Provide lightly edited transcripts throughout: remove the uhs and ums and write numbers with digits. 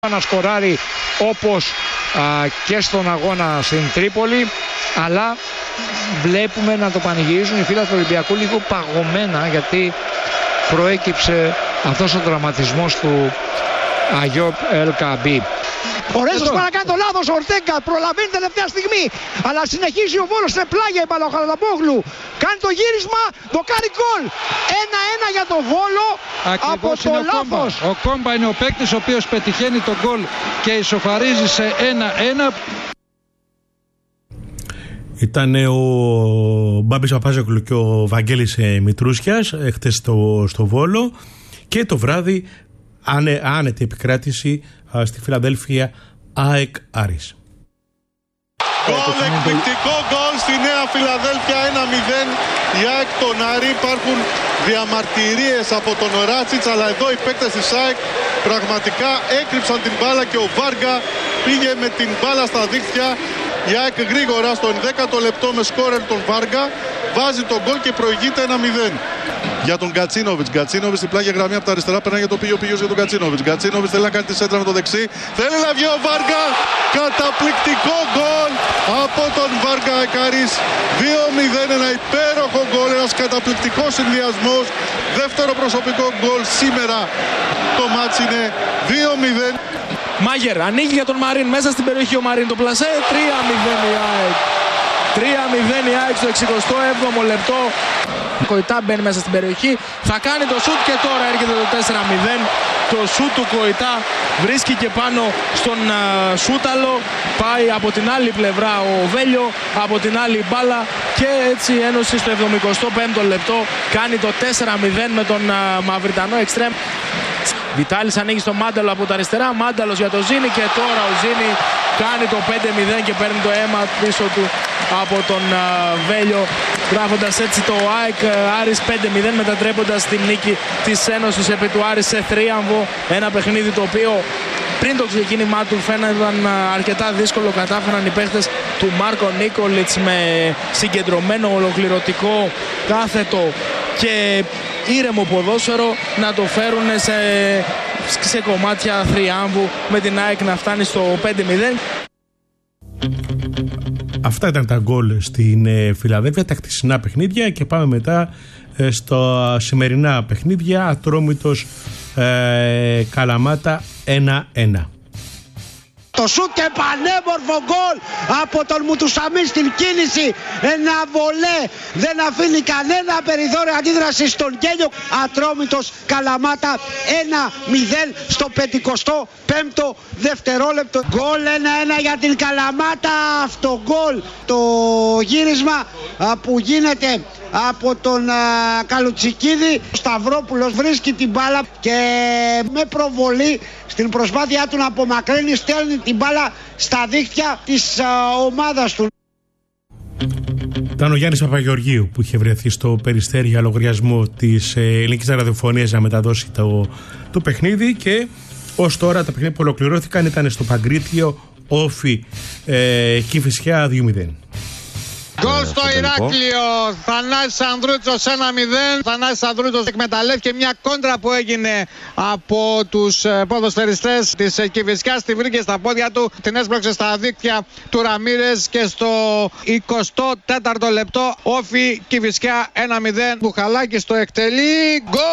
να σκοράρει όπως και στον αγώνα στην Τρίπολη, αλλά βλέπουμε να το πανηγυρίζουν οι φίλοι του Ολυμπιακού λίγο παγωμένα, γιατί προέκυψε αυτός ο τραυματισμός του Αγιόπ Ελκαμπή. Ο Ρέζος παρακάνει το λάθος, ο Ορτέγκα προλαβαίνει τελευταία στιγμή, αλλά συνεχίζει ο Βόλος σε πλάγια η μπάλα, ο Χαραλαμπόγλου κάνει το γύρισμα, το κάνει γκολ. 1-1 για το Βόλο. Ακριβώς από το λάθος. Ο Κόμπα είναι ο παίκτης ο οποίος πετυχαίνει το γκολ και ισοφαρίζει σε 1-1. Ήταν ο Μπάμπης Παπάζογλου και ο Βαγγέλης Μητρούσιας χτες στο Βόλο, και το βράδυ άνετη επικράτηση στη Φιλαδέλφια ΑΕΚ Άρης. Γκολ, εκπληκτικό γκολ στη Νέα Φιλαδέλφια, 1-0 η ΑΕΚ τον Άρη. Υπάρχουν διαμαρτυρίες από τον Ράτσιτς, αλλά εδώ οι παίκτες της ΑΕΚ πραγματικά έκρυψαν την μπάλα και ο Βάργα πήγε με την μπάλα στα δίχτυα. Η ΑΕΚ γρήγορα στον 10ο λεπτό με σκόρερ τον Βάργα βάζει τον γκολ και προηγείται 1-0. Για τον Γκατσίνοβιτς. Γκατσίνοβιτς στην πλάγια γραμμή από τα αριστερά περνάει για το Πίγιο για τον Γκατσίνοβιτς. Γκατσίνοβιτς θέλει να κάνει τη σέντρα με το δεξί. Θέλει να βγει ο Βάργα. Καταπληκτικό γκολ από τον Βάργα Εκάρης. 2-0, ένα υπέροχο γκολ, ένας καταπληκτικός συνδυασμός. Δεύτερο προσωπικό γκολ σήμερα. Το μάτς είναι 2-0. Μάγερ ανοίγει για τον Μαρίν, μέσα στην περιοχή ο Μαρίν, το πλασέ, 3-0 η ΑΕΚ. 3-0 η ΑΕΚ στο 67ο λεπτό. Ο Κοϊτά μπαίνει μέσα στην περιοχή, θα κάνει το σουτ και τώρα έρχεται το 4-0. Το σουτ του Κοϊτά βρίσκει και πάνω στον Σούταλο, πάει από την άλλη πλευρά ο Βέλιο, από την άλλη μπάλα, και έτσι η Ένωση στο 75ο λεπτό κάνει το 4-0 με τον Μαυριτανό εξτρέμ. Βιτάλης ανοίγει στο Μάνταλο από τα αριστερά, Μάνταλος για το Ζήνη, και τώρα ο Ζήνη κάνει το 5-0 και παίρνει το αίμα πίσω του από τον Βέλιο, γράφοντας έτσι το ΑΕΚ Άρης 5-0, μετατρέποντας την νίκη της Ένωσης επί του Άρης σε θρίαμβο. Ένα παιχνίδι το οποίο πριν το ξεκίνημά του φαίνονταν αρκετά δύσκολο. Κατάφεραν οι παίχτες του Μάρκο Νίκολιτς με συγκεντρωμένο, ολοκληρωτικό, κάθετο και ήρεμο ποδόσφαιρο να το φέρουν σε κομμάτια θριάμβου, με την ΑΕΚ να φτάνει στο 5-0. Αυτά ήταν τα γκολ στην Φιλαδέλφια, τα χτεσινά παιχνίδια, και πάμε μετά στα σημερινά παιχνίδια. Ατρόμητος Καλαμάτα 1-1. Το σουτ και πανέμορφο γκολ από τον Μουτουσαμί στην κίνηση. Ένα βολέ, δεν αφήνει κανένα περιθώριο αντίδραση στον Γκέλιο. Ατρόμητος Καλαμάτα 1-0 στο 55ο δευτερόλεπτο. Γκολ 1-1 για την Καλαμάτα. Αυτό γκολ, το γύρισμα που γίνεται από τον Καλουτσικίδη. Ο Σταυρόπουλος βρίσκει την μπάλα και με προβολή στην προσπάθειά του να απομακρύνει στέλνει την μπάλα στα δίχτυα της ομάδας του. Ήταν ο Γιάννης Παπαγεωργίου που είχε βρεθεί στο Περιστέρι για λογαριασμό της ελληνικής ραδιοφωνίας να μεταδώσει το παιχνίδι, και ως τώρα τα παιχνίδια που ολοκληρώθηκαν ήταν στο Παγκρίτιο, Όφι Κηφισιά 2-0. Γκολ στο Ηράκλειο, Θανάσης Ανδρούτσος 1-0. Θανάσης Ανδρούτσος εκμεταλλεύτηκε μια κόντρα που έγινε από τους ποδοσφαιριστές της Κηφισιάς, τη βρήκε στα πόδια του, την έσπρωξε στα δίκτυα του Ραμίρες, και στο 24ο λεπτό Όφι Κηφισιά 1-0. Μπουχαλάκης το εκτελεί, γκολ!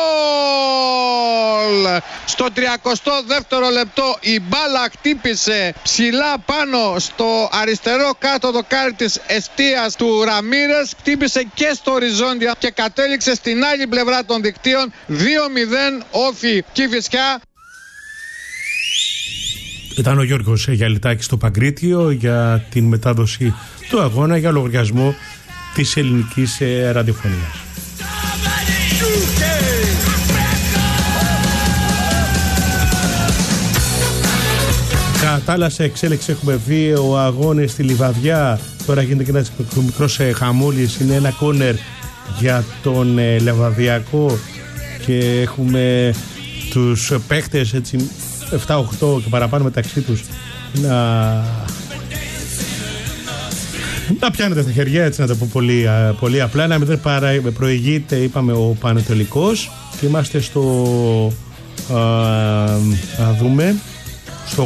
Στο 32ο λεπτό η μπάλα χτύπησε ψηλά πάνω στο αριστερό κάτω δοκάρι της εστίας του Ραμίρες, χτύπησε και στο οριζόντια και κατέληξε στην άλλη πλευρά των δικτύων. 2-0 Όφι Κηφισιά. Ήταν ο Γιώργος Γιαλιτάκης στο Παγκρίτιο για την μετάδοση του αγώνα για λογαριασμό της ελληνικής ραδιοφωνίας. Κατά άλλα, σε εξέλιξη έχουμε 2 αγώνες στη Λιβαδιά. Τώρα γίνεται και ένας μικρός χαμούλης. Είναι ένα κόρνερ για τον Λιβαδιακό και έχουμε τους παίχτες έτσι 7-8 και παραπάνω μεταξύ τους να πιάνετε στα χέρια, έτσι να το πω πολύ απλά. Να μην προηγείται, είπαμε, ο Πανετολικός, και είμαστε στο δούμε